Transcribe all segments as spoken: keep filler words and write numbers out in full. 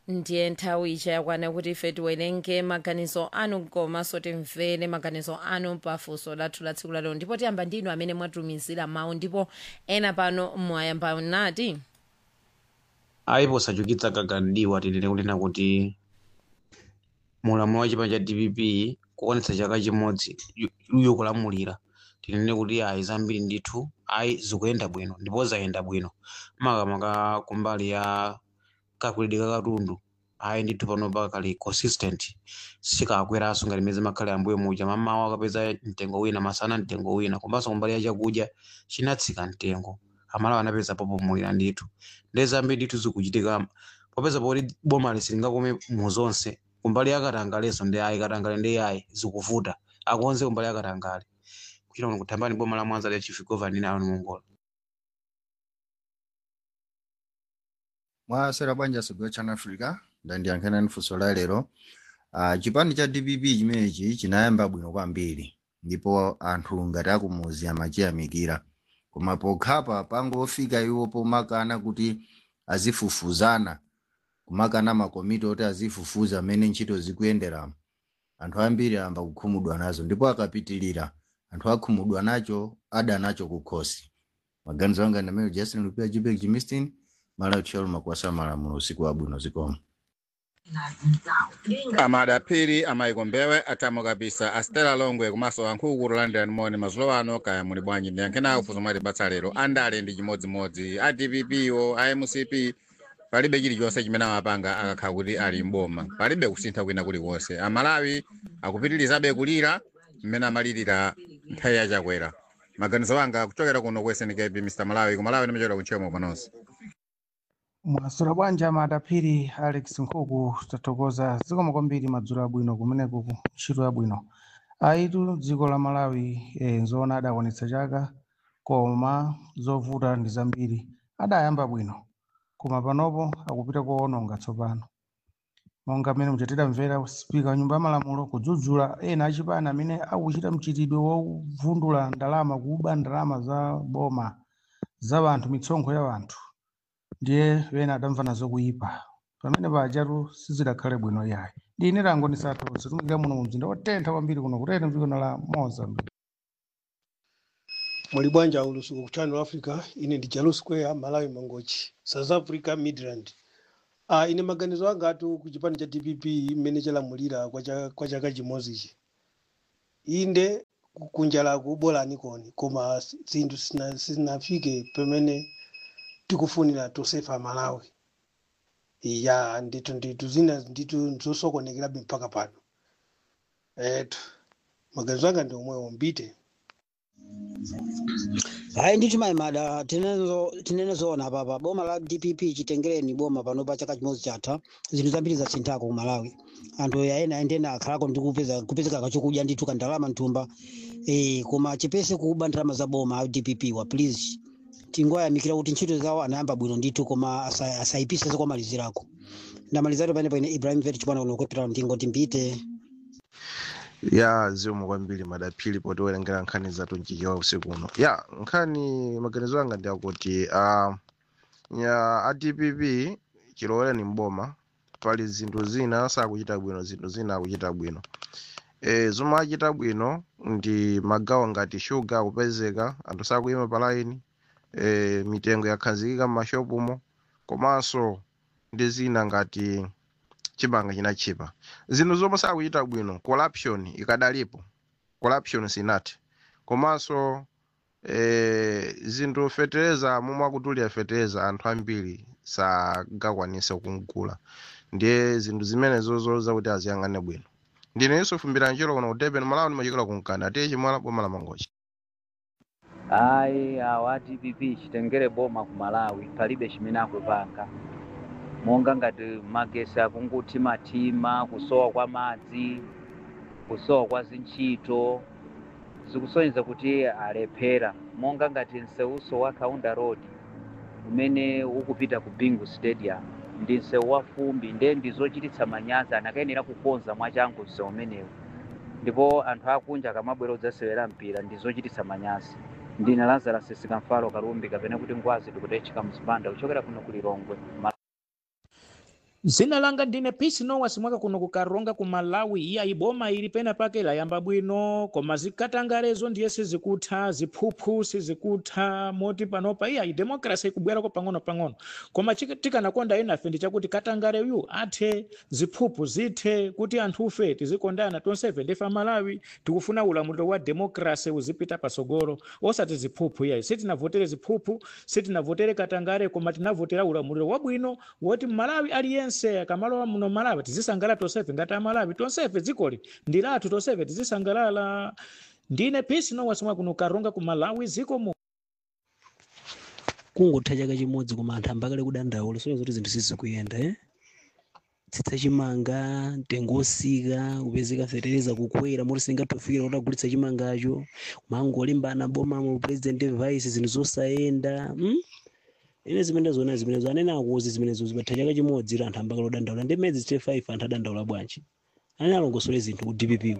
ndiye nthawi ija yakwana kuti ife tiwerenge maganizo anu komanso timvere maganizo anu pafunso lathu la tsiku lalero ndipo tiyamba ndinu amene mwatumizira mawu ndipo ena pano mwayamba nati aipo sachukitsa kagandiwa tinene kunena kuti mulamulo wa chipani cha D P P kuonetsa chaka chimodzi uyo kulamulira tinene kuti ayi zambiri ndithu ayi zikuyenda bwino ndipo zayenda bwino makamaka kumbali ya kakulidwe ka katundu ayi ndithu pano pakali consistent sikakweranso ngati meze makhale ambuye muja mamawa akapeza mtengo wina masana mtengo wina komanso kumbali ya chakudya chinatsika mtengo amalawa anapeza popumulira ndithu ndi zambiri ndithu zikuchitika popeza poti boma lisingakome mu zonse kumbali ya katangaleso ndi ayi katangale ndi ayi zikuvuta akonze kumbali ya katangale kuchita kuno kuthambani boma la Mwanza la Chief Governor ni Aaron Mongola. Mwasera banja sogwe chana Africa ndandiyankhana nifunso la lero. Uh, chipani cha D P P chimenechi chinayamba bwino kwambiri ndipo anthu ngati akumuzi amachiyamikira koma pokhapa pangofika iwo pomakana kuti azifufuzana kumakana makomiti oti azifufuza amene ntchito zikuyendera anthu ambiri amba kukhumudwa nazo ndipo akapitilira anthu akhumudwa nacho ada nacho kukhosi. Maganizo anga ndi amene Justin Lupia Jibek Jimistin mala uchalo makwasa malamulo usiku wa bwino zikomo. Amada piri amayikombewe atamo kabisa Astela Longwe kumaso wankulu ku London moni mazulo ano kaya muli bwanji ndiyankhena kufuzo mwati batsalero andale ndi chimodzimodzi a D P P o a M C P palibe chilichonse chimene amapanga akakhala kuti ali mboma palibe kusintha kwina kuliwonse amalawi akupitirizabe kulira mmene amalirira nthawi yachakwera. Maganizo anga kuchokera kuno ku S N K P Mister Malawi kumalawi nimachokera kuchemo panonse. Mwasura bwanja madapiri Alex Nkuku tatokoza zikomo kwambiri madzulo abwino kumeneko ntchito yabwino aitu dziko la Malawi e, nzoona adaonetsa chaka koma zovuta ndi zambiri adayamba bwino koma panopo akupita kuononga tsopano monga mmene muchatira mvera spika wa nyumba ya malamulo kudzudzula ena achipani amene akuchita mchitidwe wovundula ndalama kuba ndalama za boma za anthu mitsonkho ya anthu ndiye wena adamva nazo kuipa pamene pajatu sizidakhale bwino yayi ndine lango ndisathu situmikira muno mumzinda wotentha kwambiri kuno kutete mdziko la Mozambique. Muli bwanja ulusuku ku Channel Africa ine ndi Jalu Square Malawi Mangochi South Africa Midrand. Ah ine maganizo anga atu ku chipani cha D P P mmene chalamulira kwa cha kwa chaka chimodzi inde kunjala kubola nikoni koma zinthu sinafike pamene tikufunira tosefa Malawi ya nditu nditu zina nditu nzosokonekera mpaka pano eto maganizo anga ndi omwe ombite. Hai ndicho maimada tinenezo tinenezoona papa boma la D P P chitengereni boma pano pa chaka chimodzi chatha zinthu zambiri zasinthako ku Malawi anthu yaena endena akhalako ndi kupeza kupezeka kachokudya ndithu kandalama nthumba eh koma chipese kuba ndalama za boma a D P P wa please tingoyamikira kuti ntchito zawo anayamba bwino ndithu koma asayipise zokomalizirako ndamalizatu pene pene Ibrahim Veti chipana kuno kwepera ndingo timbite ya ziomo kwambiri madapili poti werengera nkhani zathu nchichewa usiku uno ya nkhani maganizo anga ndi akuti uh, ya a D P P chilowere ni mboma pali zinthu zina sakuchita bwino zinthu zina akuchita bwino e, zomwe achita bwino ndi magawo ngati sugar kupezeka anthu sakuyima pa line e, mitengo yakhazikika m'mashopumo komanso ndi zina ngati chibanga chinachipa zinthu zomwe sakuchita bwino corruption ikadalipo corruption sinati komanso eh zinthu fetereza momwe akutulira fetereza anthu ambiri sagakwanisa kugula ndiye zinthu zimene zozoza kuti aziyangane bwino ndine Yusuf Mbiranjiro kuno Durban Malawi nimachokera kunkana atiye chimwala boma la Mangochi. Ayi awa D P P chitengere boma ku Malawi palibe chimene akupanga monga ngati magesi akungutimatima kusowa kwa madzi kusowa kwa zintchito zikusonyeza kuti alephera monga ngati nsewuso wa Kaunda Road umene ukupita ku Bingu Stadium ndi nsewu wa fumbi nde ndizochititsa manyazi anakayenera kukonza mwachangu nsewu umenewu ndipo anthu akunja akamabwera kudzasewera mpira ndizochititsa manyazi. Ndine Lazarus Sikamfalo Karumbi kapena kuti ngwazi tikutechika mzipanda kuchokera kuno ku Lilongwe. Zina langa ndine Peace Noah simwaka kuno kukaronga ku Malawi iya iboma ili pena pake layamba bwino koma zikatangalezo ndiye sizikutha ziphuphu sizikutha moti panopa iya idemokrasi ikubwerako pang'ono pang'ono koma tikanakonda enafe ndi chakuti katangale uyu athe ziphuphu zithe kuti anthufe tizikondana tonsefe ndife Malawi tikufuna ulamuliro wa demokrasi uzipita pasogolo osati ziphuphu iya sitinavotere ziphuphu sitinavotere katangale koma tinavotera ulamuliro wabwino woti Malawi aliyense akamalowa muno Malawi tizisangalala tonsefe ngati Malawi tonsefe dzikoli ndi lathu tonsefe tizisangalala. Ndine Peace Noah simwaka kuno kukaronga ku Malawi ziko mu kungotha chaka chimodzi koma anthu ambakale kudandaula so zoti zinthu sizikuyenda eh tsitsa chimanga mtengo osika upezeka fetereza kukwera moti singathofikira kuti agulitsa chimangacho mangolimbana boma mu president vice zinthu zosayenda hmm? Ine zimene zona zimene zanena akuzi zimene zibatha chaka chimodzi anthu ambakale kudandaula ndi mezi thirty-five anthu adandaula bwanji anena alongosole zinthu ku D P P.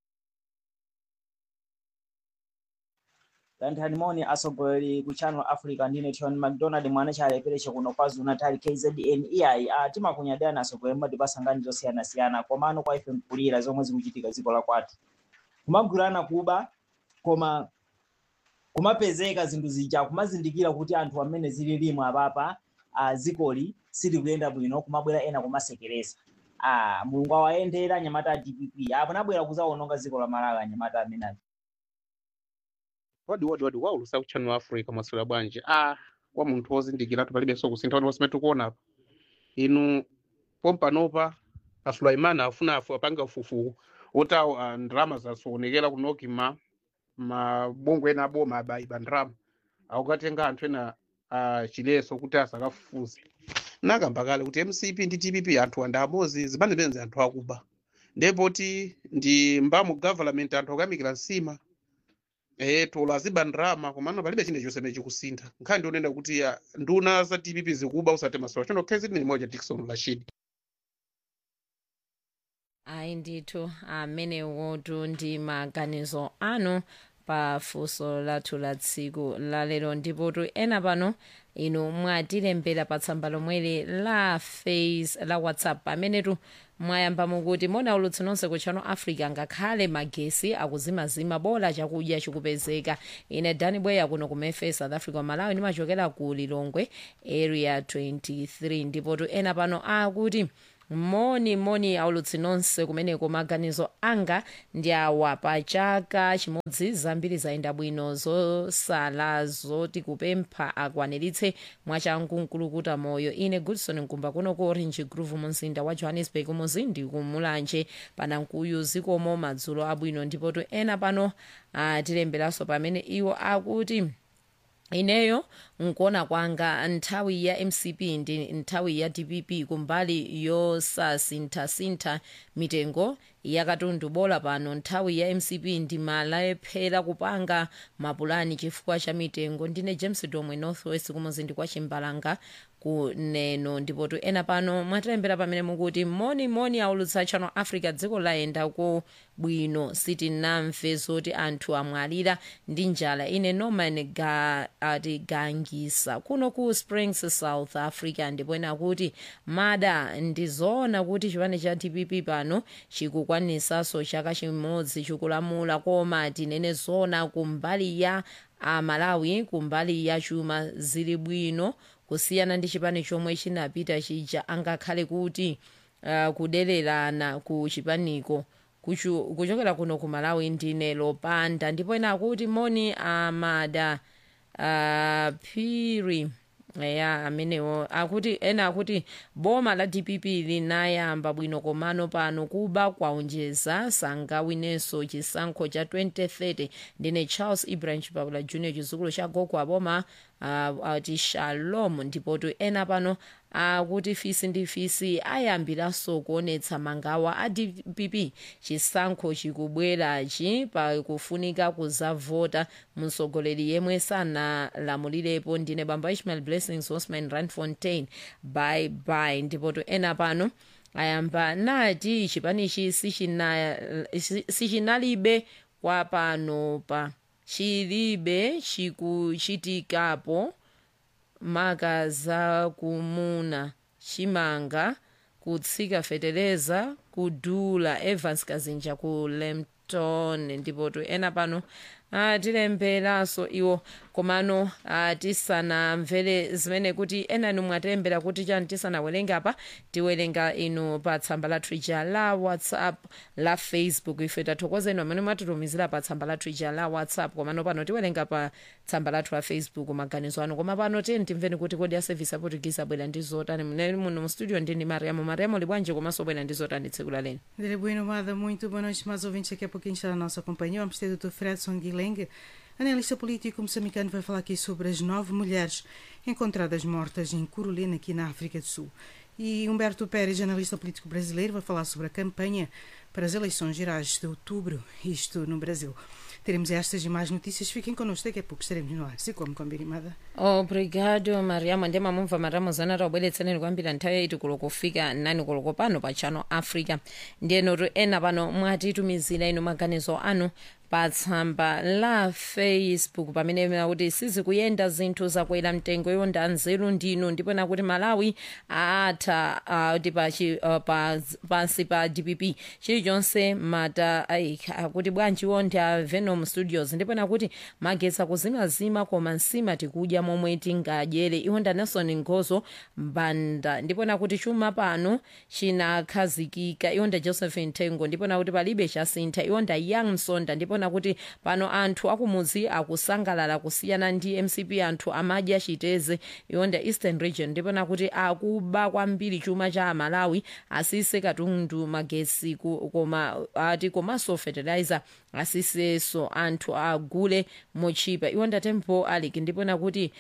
Lanthani moni asogoleri ku Channel Africa ndine John McDonald mwana cha alepereche kuno KwaZulu Natal K Z N E I a timakunyadana asogoleri madi pasangani zosiyana siyana komano kwa ife mkulira zomwe zikuchitika dziko la kwathu kumagulana kuba koma kumapezeka zinthu zija kumazindikira kuti anthu amene zili limwe apapa a zikoli sili kuyenda bwino kumabwera ena kumasekereza ah mulungu awayendera anyamata a D P P apo nabwera kuzaononga ziko la Malawi anyamata amene wadi wadi wadi wa ulusa ku Channel Africa masula bwanji ah kwa munthu wozindikira tupalibe so kusintha wadi wasimete kuona apa inu pompa nopa a Sulaimana afuna afu apanga ufufu ota uh, ndrama zasoonekera kunoki ma mabongo ena boma abaiba ndrama akukatenga anthu ena uh, chileso kuti asakafufuze nakambakale kuti M C P ndi T P P anthu anda amozi zimene benze anthu akuba ndipo ti ndi mbamu government anthu akamikira nsima eh tola ziba ndrama komano palibe chinde choseme chikusintha nkhani ndionenda kuti uh, nduna za T P P zikuba usate masowa chono kezi ni moja Dickson Rashid. Ayi ndithu amene wotu ndi maganizo anu pa funso lathu la tsiku la lero ndipotu ena pano inu mwatilembera pa tsamba lomweli la face la WhatsApp pamenetu mwayamba mukuti mona ulutsi nonse ku Channel Africa ngakhale magesi akuzimazima bola chakudya chikupezeka. Ine Dani Bweya kuno ku Memphis South Africa Malawi ndimachokera ku Lilongwe area twenty-three ndipotu ena pano akuti moni moni aulutsi nonse kumeneko maganizo anga ndi awa pa chaka chimodzi zambiri zayenda bwino zosala zoti kupempha akwaniritse mwachangu nkulukuta moyo. Ine Goodson Nkumba kuno ku Orange Grove mumzinda wa Johannesburg muzindi kumulanje panankuyu zikomo madzulo abwino ndipotu ena pano atilemberanso pamene iwo akuti ineyo nkuona kwanga nthawi ya M C P ndi nthawi ya D P P kumbali yosasintha-sintha mitengo yakatundu bola pano nthawi ya M C P ndi malephera kupanga mapulani chifukwa cha mitengo. Ndine James Domwe Northwest kumuzindi kwa Chimbalanga kuneno ndipotu ena pano mwatilembera pamene mukuti moni moni aulutsa Channel Africa dziko layenda ku bwino sitinamve zoti anthu amwalira ndi njala. Ine Norman ga atigangisa kuno ku Springs South Africa ndipo ena kuti mada ndizoona kuti chipani cha D P P pano chikukwanisaso chaka chimodzi chikulamula koma tinene zona kumbali ya Malawi kumbali ya chuma zili bwino kusiyana ndi chipani chomwe chinapita chija angakhale kuti uh, kudererana ku chipaniko kuchokera kuno ku Malawi ndine Lopanda ndipo ena akuti moni amada uh, phiri ya amenewo akuti ena akuti boma la D P P linayamba bwino komano pano kuba kwaonjeza sangawinenso chisankho cha twenty thirty. Ndine Charles Ibrahim Chipabula Junior chizukulu cha Gogo aboma uh, ati shalom ndipotu ena pano akuti fisi ndi fisi ayambiranso kuonetsa mangawa a D P P chisankho chikubwerachi pa kufunika kuzavota mtsogoleri yemwe sanalamulirepo. Ndine Bamba Ishmael Blessings Osman Randfontein bye bye ndipotu ena pano ayamba nati chipanichi sichinalibe kwa pano pa chilibe chikuchitikapo maka za kumuna chimanga kutsika feteleza kudula Evans Kazinja ku Lempton ndipo tu ena pano atilemberanso iwo komano tisanamvere zimene kuti ena inu mwatilembera kuti chani tisanawerenge apa tiwerenga inu pa tsamba la Twitter la WhatsApp la Facebook ife tathokoza inu amene mwatitumizira pa tsamba la Twitter la WhatsApp komano pano tiwerenga pa tsamba lathu la Facebook maganizo anu koma pano tiyeni timveni kuti kodi ya service aportuguese abwera ndi zotani mnene muno mu studio ndini Mariamo Mariamo libwanje komanso bwera ndi zotani tsiku la leno. Dele Bueno, Mada, muito boa noite, mais ouvintes. Daqui a pouquinho está na nossa companhia. Vamos ter o doutor Fredson Guilherme, analista político moçambicano, vai falar aqui sobre as nove mulheres encontradas mortas em Curulina, aqui na África do Sul. E Humberto Pérez, analista político brasileiro, vai falar sobre a campanha para as eleições gerais de outubro, isto no Brasil. Teremos estas e mais notícias. Fiquem connosco, daqui a pouco estaremos no ar. Se como combinado. Obrigado, Mariamo. Ndema mumva Mariamo zana rabweretsaneni kwambiri nthawi yaiti kuloko kufika nani kuloko pano pa Channel Africa. Ndiyenotu ena pano mwatitumizira inu maganizo anu pa tsamba la Facebook pamene kuti sizikuyenda zinthu zakwera mtengo yonda nzeru ndinu ndipo nakuti Malawi atha kuti uh, pa pansi pa D P P chilichonse mata kuti bwanji wonda Venom Studios ndipo nakuti magetsa kuzimazima koma nsima tikudya momwe tingadyere iwonda Nelson Ngozo Mbanda ndipo nakuti chuma pano chinakhazikika iwonda Josephine Ntengo ndipo nakuti palibe chasintha iwonda Young Msonda ndipo nakuti pano anthu akumuzi akusangalala kusiyana ndi M C P anthu amadya chiteze yonda Eastern Region ndipo nakuti akuba kwambiri chuma cha Malawi asise katundu magesi koma ati komanso fertilizer asiseso anthu agule mochipa iwonda Tempo Alik ndipo nakuti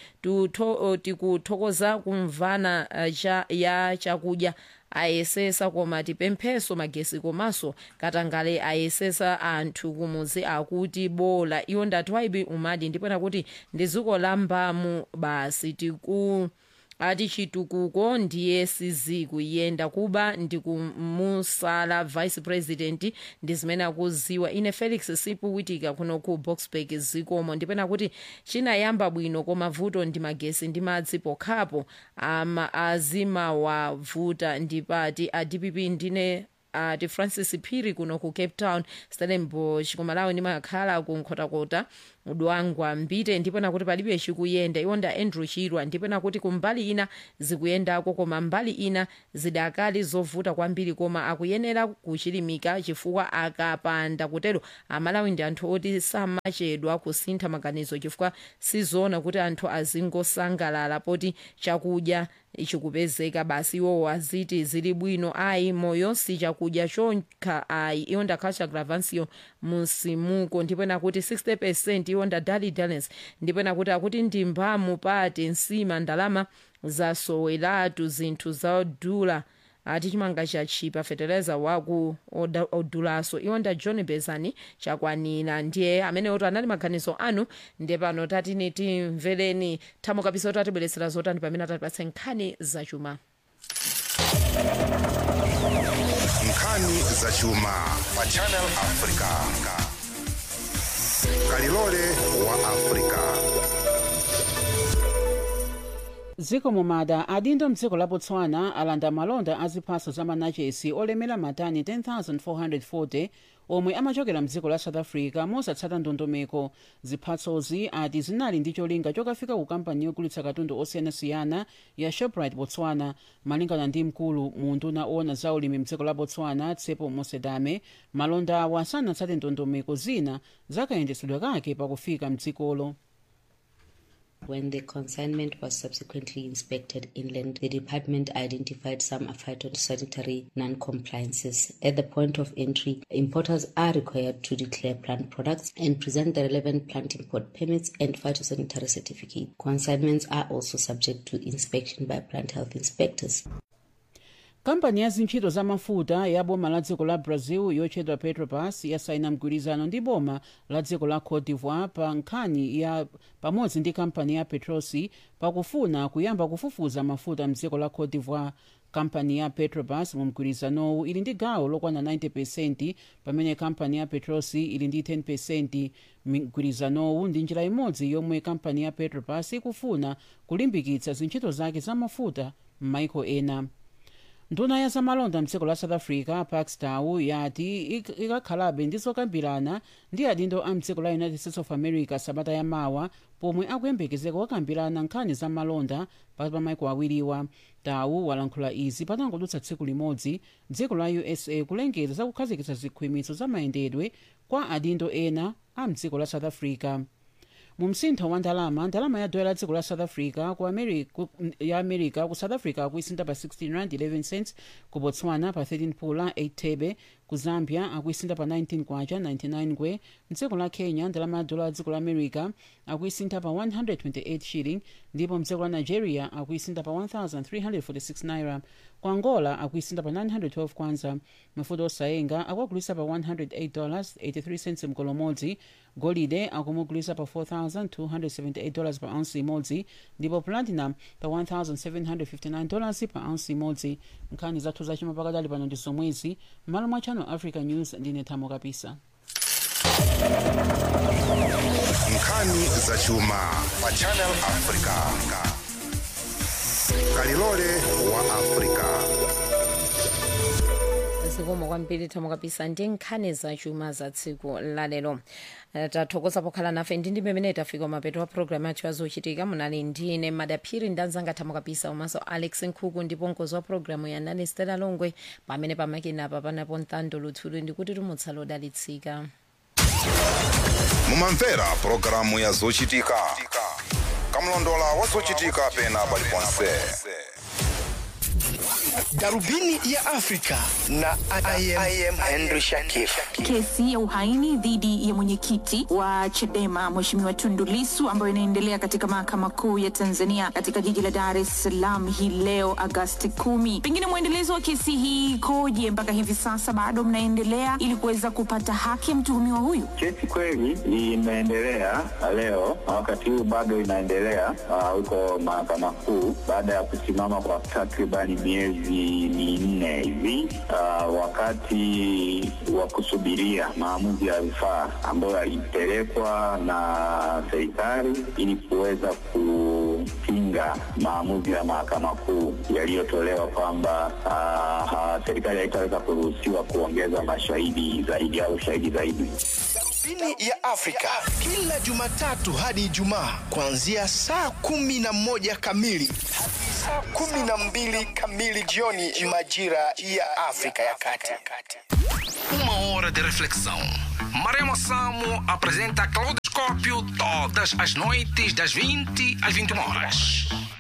tikuthokoza kumvana cha ya chakudya ayesesa koma tipempheso magesi komanso katangale ayesesa anthu kumuzi akuti bola iwo ndati waibi umadi ndipo nakuti ndiziko lambamu basi tiku ati chitukuko ndiye sizikuyenda kuba ndikumusala vice president ndizimene akuziwa ine Felix Sipu Witika kuno ku Boxburg zikomo ndipo nakuti chinayamba bwino koma vuto ndi magesi ndi madzi pokhapo ama azima wavuta ndipati a D P P ndine ati uh, Francis Phiri kuno ku Cape Town Stellenbosch kumalawi ndimakhala ku Nkhotakota udwangwa mbite ndipo nakuti palibe chikuyenda iwonda Andrew Chirwa ndipo nakuti kumbali ina zikuyendako koma mbali ina zidakali zovuta kwambiri koma akuyenera kuchilimika chifukwa akapanda kutero amalawi ndi anthu oti samachedwa kusintha maganizo chifukwa sizona kuti anthu azingosangalala poti chakudya chikupezeka basi iwo aziti zili bwino ayi moyo si chakudya chonka ayi iwonda Culture Gravancio musimuko ndipo nakuti sixty percent iwonda Dali Dalens ndipo nakuti akuti ndimbamu pati nsima ndalama zasoweratu zinthu zadula ati chimanga cha chipa fertilizer waku odulaso iwonda John Bezani chakwanira ndiye amene oto anali maganizo anu ndiye pano tatini timvereni thamo kapisa oto atibweretsera zotani pamene atatipatse nkhani zachuma. Nkhani zachuma pa Channel Africa. Kalilole wa Africa. Ziko mumada adindo mdziko la Botswana alanda malonda aziphaso zamanachesi olemera matani ten thousand four hundred forty omwe amachokera mdziko la South Africa mosatsata ndondomeko. Ziphasozi ati zinali ndi cholinga chokafika ku kampani yogulitsa katundu osiyanasiyana ya Shoprite Botswana. Malingana ndi mkulu mu nduna owona za ulimi mdziko la Botswana Tsepo Mosedame malonda awa sanatsate ndondomeko zina zakayendetsedwe kake pakufika mdzikolo. When the consignment was subsequently inspected inland, the department identified some phytosanitary non-compliances. At the point of entry, importers are required to declare plant products and present the relevant plant import permits and phytosanitary certificate. Consignments are also subject to inspection by plant health inspectors. Kampani ya zintchito za mafuta ya boma la dziko la Brazil yochedwa Petrobras yasaina mgwirizano ndi boma la dziko la Cote d'Ivoire pa nkhani ya pamodzi ndi kampani ya Petrosi pakufuna kuyamba kufufuza mafuta mdziko la Cote d'Ivoire. Kampani ya Petrobras mu mgwirizanowu ili ndi gawo lokwana ninety percent pamene kampani ya Petrosi ili ndi ten percent. Mgwirizanowu ndi njira imodzi yomwe kampani ya Petrobras ikufuna kulimbikitsa zintchito zake za mafuta m'maiko ena. nduna ya zamalonda mdziko la south africa pakstow yati ik- ikakhalabe ndizokambirana ndi adindo a mdziko la united states of america sabata yamawa pomwe akuyembekezeka kukambirana nkhani za malonda pakati pa maiko awiriwa. Tawu walankhula izi patangodutsa tsiku limodzi dziko la u s a kulengeza za kukhazikitsa zikhwimitso za mayendedwe kwa adindo ena a mdziko la south africa. mu msintho wa ndalama ndalama ya dola la dziko la south africa ku america, ku, ya america ku south africa akuisinta pa sixteen rand eleven cents, ku botswana pa thirteen pula eight thebe, ku zambia akuisinta pa nineteen kwacha ninety-nine ngwe. mdziko la kenya ndalama ya dola la dziko la america akuisinta pa one hundred twenty-eight shilling, ndipo mdziko la nigeria akuisinta pa one thousand three hundred forty-six naira. ku angola akuisinta pa nine hundred twelve kwanza. mafuta osayenga akuagulisa pa one hundred eight dollars eighty-three cents mgolo modzi. golide akumugulisa pa four thousand two hundred seventy-eight dollars pa ounce imodzi, ndipo platinum pa one thousand seven hundred fifty-nine dollars pa ounce imodzi. nkhani zathu zachuma pakadali pano ndi zomwezi. m'malo mwa channel africa news ndine Thamo Kapisa. nkhani zachuma pa channel africa kalilole wa africa. zikomo kwambiri Thamo Kapisa ndi nkhani zachuma za tsiku lalero. Eh, tathokoza pokhala nafe ndi ndi pamene tafika mapeto wa programu yathu yazochitika. munali ndine Madaphiri ndanzanga Thamo Kapisa umaso Alex Nkhuku ndipo mkonzi wa programu ya nani Stella Longwe pamene pamakina apa panapo Ntando Luthulu ndikuti tumutsala odalitsika. mumamvera programu ya zochitika kamlondola wa zochitika pena paliponse. Darubini ya Afrika na I am, I am Henry Shakif. Kesi ya uhaini dhidi ya mwenyekiti wa Chadema Mheshimiwa Tundu Lissu ambayo inaendelea katika mahakama kuu ya Tanzania katika jiji la Dar es Salaam hii leo Agosti kumi. Pengine mwendelezo wa kesi hii koje mpaka hivi sasa, bado mnaendelea ili kuweza kupata haki ya mtuhumiwa huyu? Kesi kweli inaendelea leo na wakati huu bado inaendelea huko uh, mahakama kuu baada ya kusimama kwa takribani miezi minne hivi uh, wakati wa kusubiria maamuzi ya rufaa ambayo yalipelekwa na serikali ili kuweza kupinga maamuzi ya mahakama kuu yaliyotolewa kwamba uh, uh, serikali haitaweza kuruhusiwa kuongeza mashahidi zaidi au shahidi zaidi. Darubini ya Afrika kila Jumatatu hadi Ijumaa kuanzia saa kumi na moja kamili hadi saa kumi na mbili kamili jioni majira ya Afrika ya Kati. Uma hora de reflexão. Maremo Samo apresenta Claudoscópio todas as noites das vinte às vinte e uma horas.